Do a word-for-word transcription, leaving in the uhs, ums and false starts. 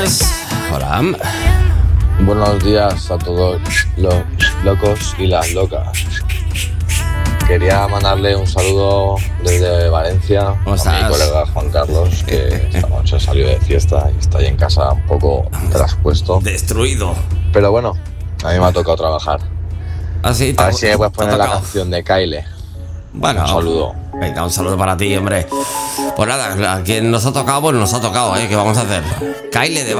buenas. Hola. Buenos días a todos los locos y las locas. Quería mandarle un saludo desde Valencia ¿Cómo a estás? mi colega Juan Carlos, que esta noche salió de fiesta y está ahí en casa un poco traspuesto. Destruido. Pero bueno, a mí me ha tocado trabajar. Así A ver si me puedes te ha poner la tocado. canción de Kyle. Bueno, Un saludo. Venga, un saludo para ti, hombre. Pues nada, a quien nos ha tocado, pues nos ha tocado, ¿eh? ¿Qué vamos a hacer? Kyle de